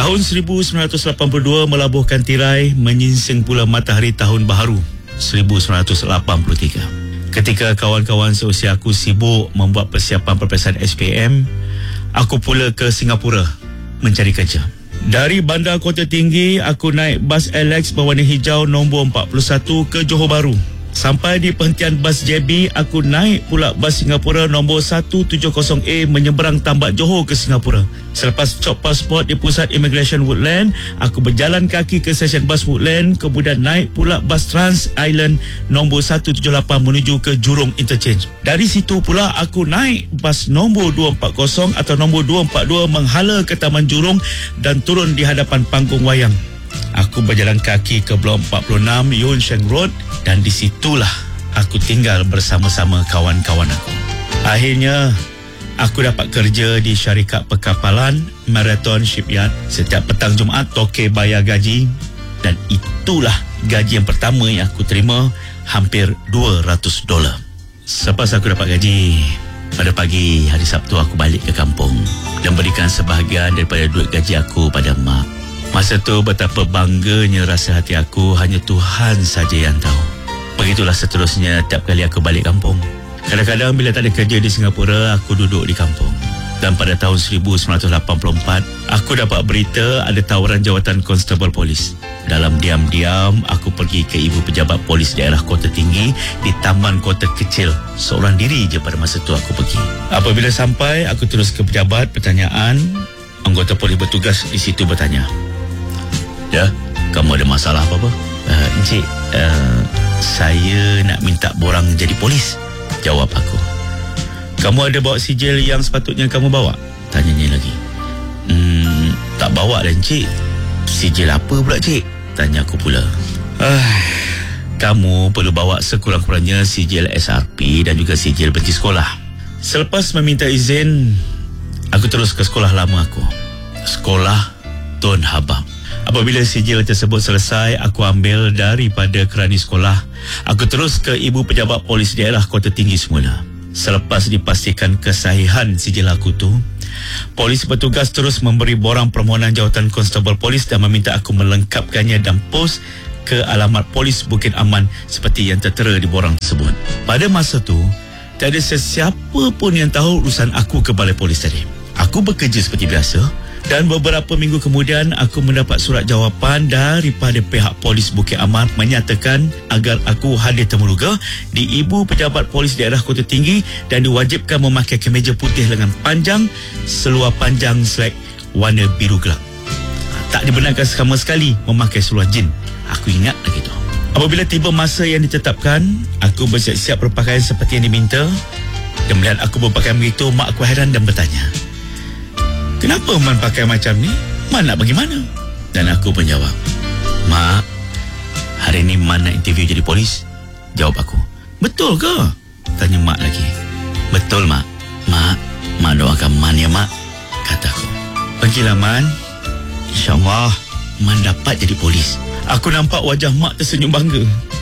Tahun 1982 melabuhkan tirai, menyingsing pula matahari tahun baharu 1983. Ketika kawan-kawan seusia aku sibuk membuat persiapan peperiksaan SPM, aku pula ke Singapura mencari kerja. Dari Bandar Kota Tinggi, aku naik bas Alex berwarna hijau nombor 41 ke Johor Bahru. Sampai di perhentian bas JB, aku naik pula bas Singapura nombor 170A menyeberang Tambak Johor ke Singapura. Selepas cop pasport di pusat Immigration Woodland, aku berjalan kaki ke stesen bas Woodland, kemudian naik pula bas Trans Island nombor 178 menuju ke Jurong Interchange. Dari situ pula aku naik bas nombor 240 atau nombor 242 menghala ke Taman Jurong dan turun di hadapan panggung wayang. Aku berjalan kaki ke Blok 46 Yun Sheng Road dan di situlah aku tinggal bersama-sama kawan-kawan aku. Akhirnya, aku dapat kerja di syarikat perkapalan Marathon Shipyard. Setiap petang Jumaat, toke bayar gaji dan itulah gaji yang pertama yang aku terima, hampir $200. Selepas aku dapat gaji, pada pagi hari Sabtu aku balik ke kampung dan berikan sebahagian daripada duit gaji aku pada mak. Masa tu betapa bangganya rasa hati aku, hanya Tuhan saja yang tahu. Begitulah seterusnya tiap kali aku balik kampung. Kadang-kadang bila tak ada kerja di Singapura, aku duduk di kampung. Dan pada tahun 1984, aku dapat berita ada tawaran jawatan konstebel polis. Dalam diam-diam, aku pergi ke ibu pejabat polis daerah Kota Tinggi di taman kota kecil. Seorang diri je pada masa tu aku pergi. Apabila sampai, aku terus ke pejabat pertanyaan. Anggota polis bertugas di situ bertanya, "Ya, kamu ada masalah apa-apa?" "Encik, saya nak minta borang jadi polis," jawab aku. "Kamu ada bawa sijil yang sepatutnya kamu bawa?" tanyanya lagi. Tak bawa dah, Encik." "Sijil apa pula, Cik?" tanya aku pula. "Kamu perlu bawa sekurang-kurangnya sijil SRP dan juga sijil berhenti sekolah." Selepas meminta izin, aku terus ke sekolah lama aku, Sekolah Tun Habab. Apabila sijil tersebut selesai, aku ambil daripada kerani sekolah. Aku terus ke ibu pejabat polis daerah Kota Tinggi semula. Selepas dipastikan kesahihan sijil aku tu, polis bertugas terus memberi borang permohonan jawatan konstebel polis dan meminta aku melengkapkannya dan pos ke alamat polis Bukit Aman seperti yang tertera di borang tersebut. Pada masa tu, tak ada sesiapa pun yang tahu urusan aku ke balai polis tadi. Aku bekerja seperti biasa dan beberapa minggu kemudian aku mendapat surat jawapan daripada pihak polis Bukit Aman menyatakan agar aku hadir temuruga di ibu pejabat polis daerah Kota Tinggi dan diwajibkan memakai kemeja putih lengan panjang, seluar panjang selek warna biru gelap. Tak dibenarkan sama sekali memakai seluar jin. Aku ingat lagi tu. Apabila tiba masa yang ditetapkan, aku bersiap-siap berpakaian seperti yang diminta dan melihat aku berpakaian begitu, mak aku heran dan bertanya, "Kenapa Man pakai macam ni? Man nak pergi mana?" Dan aku menjawab, "Mak, hari ni Man nak interview jadi polis." Jawab aku. "Betul ke?" tanya mak lagi. "Betul, Mak. Mak doakan Man ya, Mak," kata aku. "Pergilah, Man. InsyaAllah Man dapat jadi polis." Aku nampak wajah mak tersenyum bangga.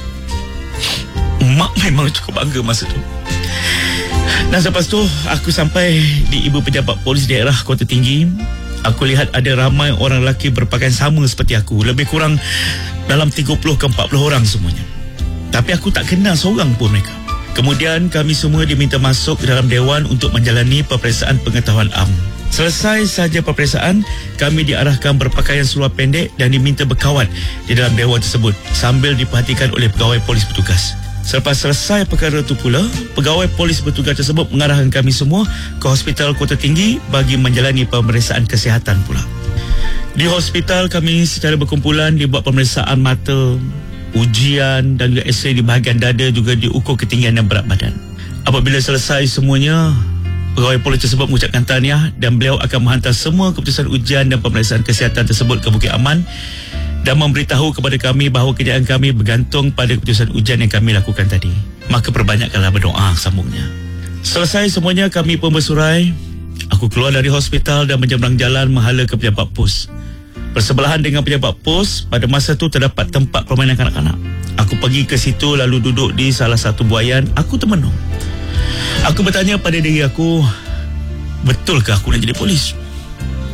Mak memang cukup bangga masa tu. Dan selepas tu, aku sampai di ibu pejabat polis daerah Kota Tinggi. Aku lihat ada ramai orang lelaki berpakaian sama seperti aku. Lebih kurang dalam 30 ke 40 orang semuanya. Tapi aku tak kenal seorang pun mereka. Kemudian kami semua diminta masuk ke dalam dewan untuk menjalani peperiksaan pengetahuan am. Selesai saja peperiksaan, kami diarahkan berpakaian seluar pendek dan diminta berkawat di dalam dewan tersebut sambil diperhatikan oleh pegawai polis bertugas. Selepas selesai perkara itu pula, pegawai polis bertugas tersebut mengarahkan kami semua ke Hospital Kota Tinggi bagi menjalani pemeriksaan kesihatan pula. Di hospital, kami secara berkumpulan dibuat pemeriksaan mata, ujian dan juga X-ray di bahagian dada, juga diukur ketinggian dan berat badan. Apabila selesai semuanya, pegawai polis tersebut mengucapkan tahniah dan beliau akan menghantar semua keputusan ujian dan pemeriksaan kesihatan tersebut ke Bukit Aman dan memberitahu kepada kami bahawa kejayaan kami bergantung pada keputusan ujian yang kami lakukan tadi. Maka perbanyakkanlah berdoa, sambungnya. Selesai semuanya, kami pun bersurai. Aku keluar dari hospital dan menyeberang jalan menghala ke pejabat pos. Bersebelahan dengan pejabat pos, pada masa itu terdapat tempat permainan kanak-kanak. Aku pergi ke situ lalu duduk di salah satu buaian. Aku termenung. Aku bertanya pada diri aku, betulkah aku nak jadi polis?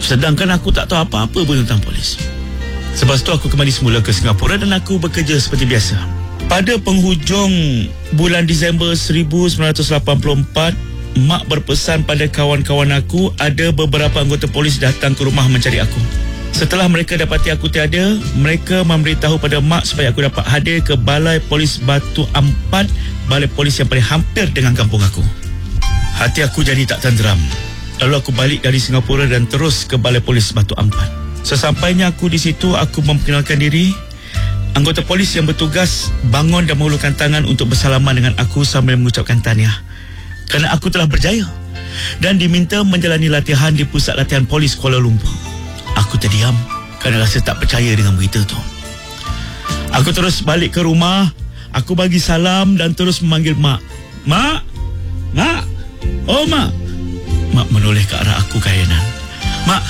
Sedangkan aku tak tahu apa-apa pun tentang polis. Selepas tu aku kembali semula ke Singapura dan aku bekerja seperti biasa. Pada penghujung bulan Disember 1984, mak berpesan pada kawan-kawan aku ada beberapa anggota polis datang ke rumah mencari aku. Setelah mereka dapati aku tiada, mereka memberitahu pada mak supaya aku dapat hadir ke Balai Polis Batu Ampat, balai polis yang paling hampir dengan kampung aku. Hati aku jadi tak tenteram. Lalu aku balik dari Singapura dan terus ke Balai Polis Batu Ampat. Sesampainya aku di situ, aku memperkenalkan diri. Anggota polis yang bertugas bangun dan mengulurkan tangan untuk bersalaman dengan aku sambil mengucapkan tahniah kerana aku telah berjaya dan diminta menjalani latihan di Pusat Latihan Polis Kuala Lumpur. Aku terdiam kerana rasa tak percaya dengan berita tu. Aku terus balik ke rumah. Aku bagi salam dan terus memanggil mak. Mak! Mak! Oh, mak! Mak menoleh ke arah aku kayanan. Mak!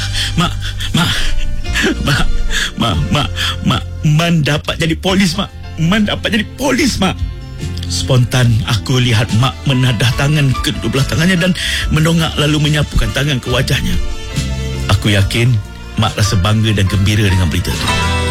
Man dapat jadi polis, mak. Man dapat jadi polis, mak. Spontan aku lihat mak menadah tangan kedua belah tangannya dan mendongak lalu menyapukan tangan ke wajahnya. Aku yakin mak rasa bangga dan gembira dengan berita itu.